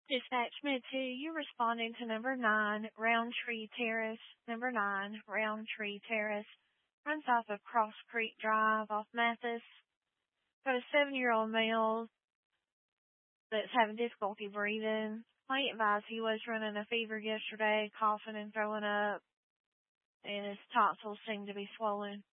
Dispatch Mid 2, you're responding to number 9, Roundtree Terrace. Number 9, Roundtree Terrace. Runs off of Cross Creek Drive off Mathis. Got a 7-year-old male that's having difficulty breathing. Client advised he was running a fever yesterday, coughing and throwing up, and his tonsils seem to be swollen.